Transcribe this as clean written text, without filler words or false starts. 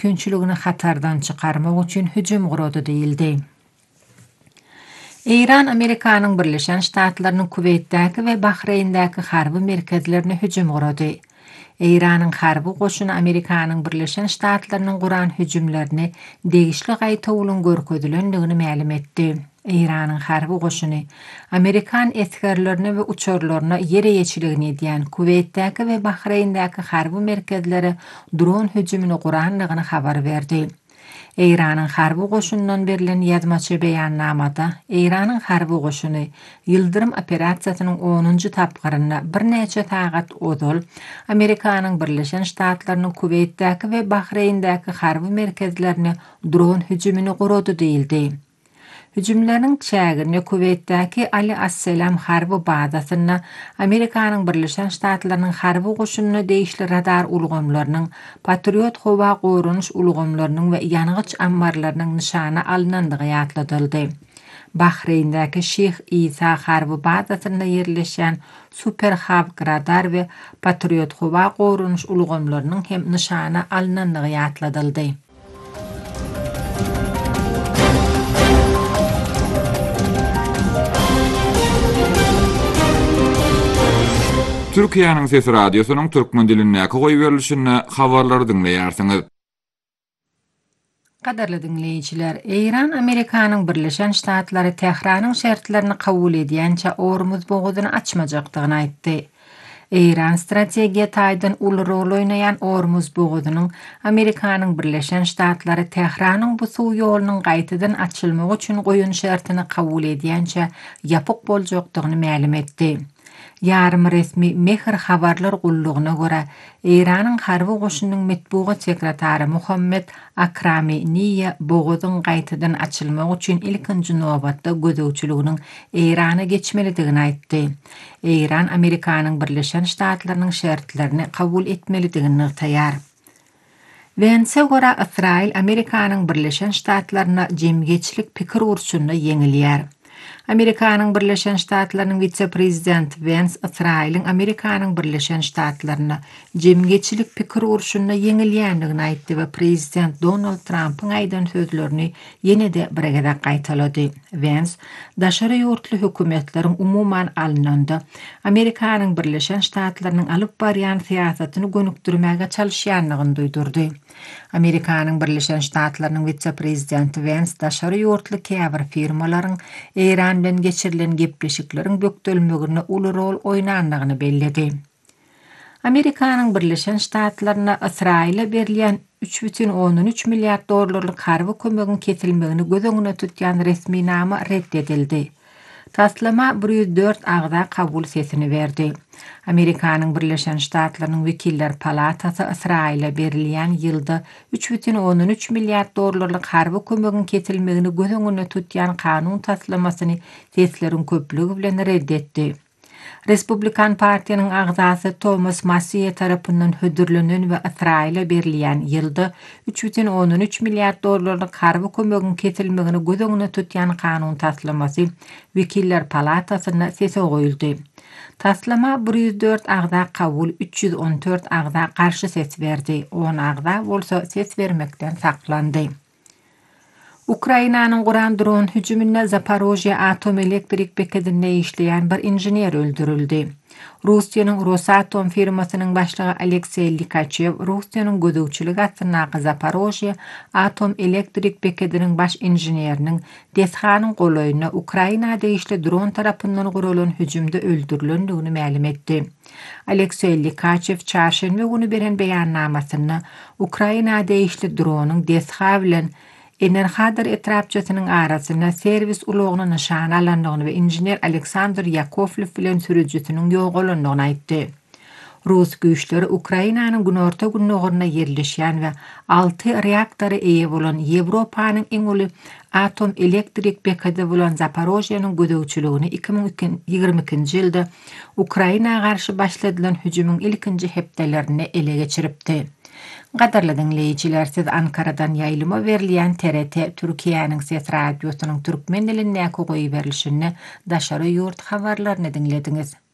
mümkinçiligini hatardan çıkarmak üçün hücum guradı deyildi. İran Amerikanın Birleşen Ştatlarının Kuveytdäki ve Bahreyndäki harby merkezlerine hücum guradı. İran'ın harby goşuny Amerikanın Birleşen Ştatlarının guran hüjümlerini degişli gaýta ulan görkezlendigini ma'lum etdi. İran'ın harby goşuny Amerikan eskerlerini we uçurlaryna ýere ýeçiligini edýän Kuveytdäki we Bahreyndäki harby merkezlere dron hüjümini guranlygyny habar berdi. İran'ın harby goşundan berilen ýazmaçy beýannamada İran'ın harby goşuny Ýyldyrym operasiýasynyň 10-njy tapgyryna bir näçe tagat odul Amerikanyň Birleşen Ştatlarynyň Kuveytdäki we Bahreyndäki harby merkezlerine dron hüjümini gurady diýildi. Hüjümleriň çägini Kuveytdäki Ali Asselam harby bazasyna Amerikanyň Birleşen Ştatlarynyň harby goşunyny değişli radar ulgamlarynyň, Patriot howa gorunuş ulgamlarynyň we ýanygyç ambarlarynyň nişana alynandygy ýatladyldy. Bahreyndäki Şeyh İsa harby bazasyna ýerleşen Super Hawk radar we Patriot howa gorunuş ulgamlarynyň hem nişana alynandygy ýatladyldy. Türkiýanyň Ses Radiosynyň türkmen dilindäki goý berilişine habarlary dinleýärsiňiz. Gadarly dinleýijiler, İran Amerikanyň Birleşen Ştatlary Tehranyň şertlerini kabul edýänçe Ormuz boğazyny açmajakdygyny aýtdy. İran strategiýa taýdan uly rol oýnaýan Ormuz boğazynyň Amerikanyň Birleşen Ştatlary Tehranyň bu suw ýolunyň gaýtadan açylmagy üçin goýun şertini kabul edýänçe ýapyk boljakdygyny ma'lum etdi. Yarım resmi Mehr habarlar gullugyna görä İran'ın harby goşunynyň metbuat sekretary Muhammed Akrami niýe boğazyň gaýtadan açylmagy üçin ilkinji nobatda gözegçiliginiň İran'a geçmelidigini aýtdy. İran Amerikanyň Birleşen Ştatlarynyň şertlerini kabul etmelidigini taýýar. Vance görä İsrail Amerikanyň Birleşen Ştatlaryna jemgyçilik pikir urşunyna ýeňilýär. Amerikanyň Birleşen Ştatlarynyň vice-prezident Vance İsrail'in Amerikanyň Birleşen Ştatlaryna jemgyçilik pikir urşunyna ýeňilýändigini aýtdy we prezident Donald Trump'yň aýdan sözlerini ýene-de birgede gaýtalady. Vance, daşary ýurtly hökümetleriň umuman alynanda Amerikanyň Birleşen Ştatlarynyň alyp barýan siýasatyny gönükdirmäge çalyşýanlygyny duýdurdy. Amerikanyň Birleşen Ştatlarynyň vice-prezidenti Vance daşary ýurtly käbir firmalaryň İran bilen geçirilen gepleşikleriň bökdelmegine uly rol oýnandygyny belledi. Amerikanyň Birleşen Ştatlaryna Israil'e berilýän 3,13 milliard dollarlyk harby kömegiň kesilmegini göz tutýan resmi nama reddedildi. Taslama 104 agda kabul sesini verdi. Amerikanyň Birleşen Ştatlarynyň Wekiller Palatasy Israil'e berilýän ýylda 3,13 milliard dollarlyk harby kömegiň kesilmegini göz tutýan kanun taslamasyny sesleriň köplügi bilen reddetdi. Respublikan Partiýanyň agzasy Thomas Massie tarapyndan hödürlenen we Israil'e berilýän ýylda 3,13 milliard dollarlyk harby kömegiň kesilmegini göz tutýan kanun taslamasy Wekiller Palatasyna sese goýuldy. Taslama 104 agda kabul, 314 agda karşı ses berdi. 10 agda bolsa ses vermekden saklandy. Ukrainanyň guran dron hüjümine Zaporojye atom elektrik bekedinde işleyen bir injinier öldürüldü. Russiýanyň Rosatom firmasynyň başlygy Aleksey Likachev, Russiýanyň gözegçilik atnagy Zaporojye atom elektrik bekediniň baş injinieriniň deshanyň golaýyna Ukrainada işle dron tarapyndan guralan hüjümde öldürilendigini ma'lum etdi. Aleksey Likachev çarşembe günü beren beýannamasyna Ukrainada işle dronyň desha bilen Enerhadar etrapçasynyň arasyna servis ulagyny nişana alandygyny we injinier Aleksandr Yakovlev bilen sürüjüsiniň ýogalandygyny aýtdy. Rus güýçleri Ukrainanyň günorta günnägerine ýerleşýän we 6 reaktory eýe bolan Ýewropanyň iň uly atom elektrik bekedi bolan Zaporojye'niň gözegçiligini 2022-nji ýylda Ukraina garşy başladylan hüjümüň ilkinji hepdelerini ele geçiripdi. Gadarly dinleýijiler, siz Ankaradan ýaýlyma berilýän TRT Türkiýanyň Ses Radiosynyň türkmen dilindäki goý berilişini daşary ýurt habarlaryny dinlediňiz.